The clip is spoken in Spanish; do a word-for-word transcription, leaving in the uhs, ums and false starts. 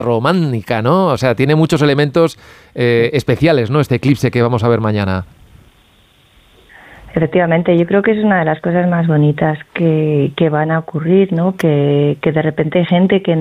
romántica, ¿no? O sea, tiene muchos elementos eh, especiales, ¿no? Este eclipse que vamos a ver mañana. Efectivamente, yo creo que es una de las cosas más bonitas que, que van a ocurrir, ¿no? Que, que de repente hay gente que